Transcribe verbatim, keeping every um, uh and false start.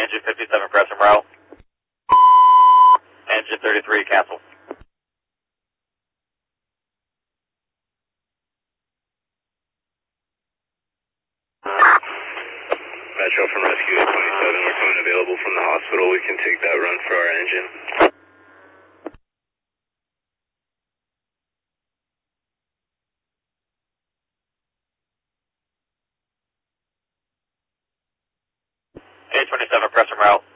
Engine fifty-seven, press and route. Engine thirty-three, cancel. Metro from Rescue eight twenty-seven, we're coming available from the hospital. We can take that run for our engine. eight twenty-seven, press and route.